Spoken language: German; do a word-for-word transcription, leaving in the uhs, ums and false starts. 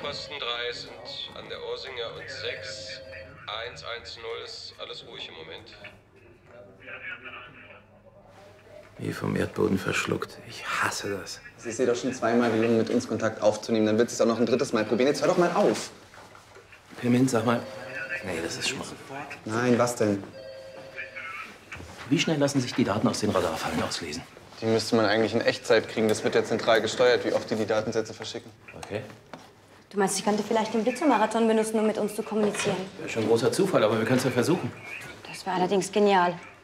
Posten drei sind an der Orsinger und sechs eins eins null ist alles ruhig im Moment. Wie vom Erdboden verschluckt. Ich hasse das. Es ist dir doch schon zweimal gelungen, mit uns Kontakt aufzunehmen. Dann wird es auch noch ein drittes Mal probieren. Jetzt hör doch mal auf. Pirmin, sag mal. Nee, das ist Schmarrn. Nein, was denn? Wie schnell lassen sich die Daten aus den Radarfallen auslesen? Die müsste man eigentlich in Echtzeit kriegen. Das wird ja zentral gesteuert, wie oft die die Datensätze verschicken. Okay. Du meinst, ich könnte vielleicht den Blitzermarathon benutzen, um mit uns zu kommunizieren? Wäre schon ein großer Zufall, aber wir können es ja versuchen. Das wäre allerdings genial.